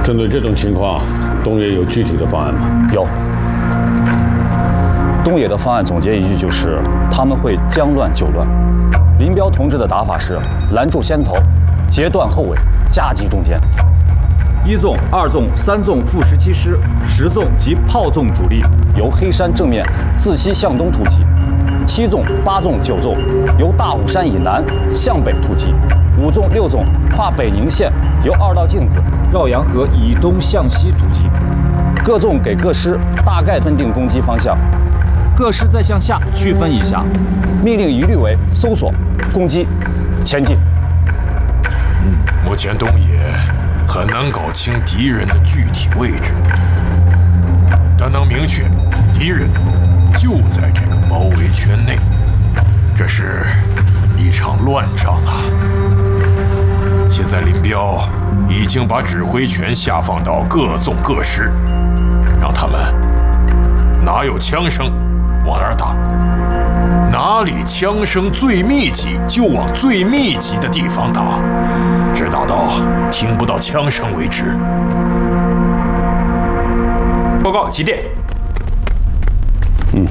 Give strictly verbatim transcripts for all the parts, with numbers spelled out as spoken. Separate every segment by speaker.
Speaker 1: 针对这种情况，东野有具体的方案吗？
Speaker 2: 有。东野的方案总结一句就是：他们会将乱就乱。林彪同志的打法是拦住先头，截断后尾，夹击中间。一纵、二纵、三纵副十七师、十纵及炮纵主力由黑山正面自西向东突击；七纵、八纵、九纵由大虎山以南向北突击；五纵、六纵跨北宁县，由二道镜子绕洋河以东向西突击。各纵给各师大概分定攻击方向，各师再向下区分一下，命令一律为搜索、攻击、前进。
Speaker 3: 目前东野很难搞清敌人的具体位置，但能明确敌人就在这个包围圈内，这是一场乱仗啊！现在林彪已经把指挥权下放到各纵各师，让他们哪有枪声往哪儿打，哪里枪声最密集就往最密集的地方打，直打到听不到枪声为止。
Speaker 4: 报告几点？
Speaker 1: 嗯。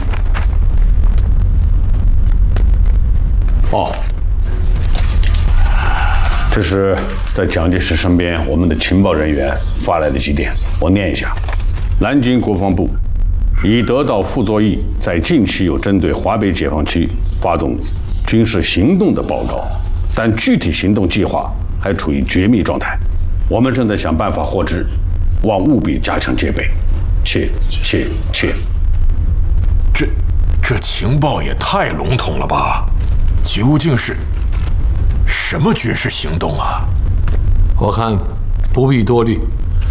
Speaker 1: 哦，这是在蒋介石身边我们的情报人员发来的几点，我念一下：南京国防部已得到傅作义在近期有针对华北解放区发动军事行动的报告，但具体行动计划还处于绝密状态，我们正在想办法获知，望务必加强戒备，切切切。
Speaker 3: 这这情报也太笼统了吧？究竟是什么军事行动啊？
Speaker 5: 我看不必多虑。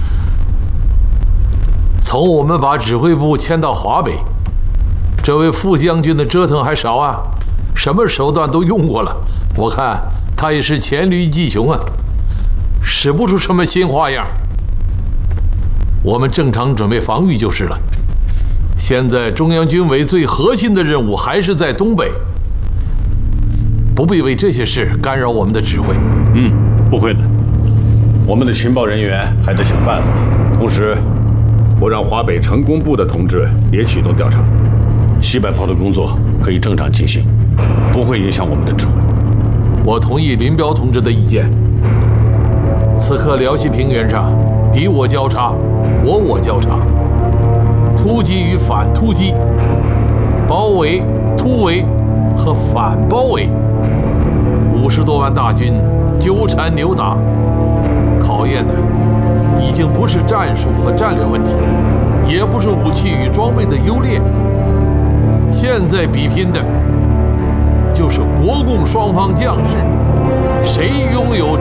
Speaker 5: 从我们把指挥部迁到华北，这位副将军的折腾还少啊，什么手段都用过了。我看他也是黔驴技穷啊，使不出什么新花样。我们正常准备防御就是了。现在中央军委最核心的任务还是在东北，不必为这些事干扰我们的指挥。
Speaker 1: 嗯，不会的，我们的情报人员还得想办法。同时，我让华北成工部的同志也启动调查，西北炮的工作可以正常进行，不会影响我们的指挥。
Speaker 5: 我同意林彪同志的意见。此刻辽西平原上，敌我交叉，我我交叉，突击与反突击，包围、突围和反包围，五十多万大军纠缠扭打，考验的已经不是战术和战略问题，也不是武器与装备的优劣，现在比拼的就是国共双方将士谁拥有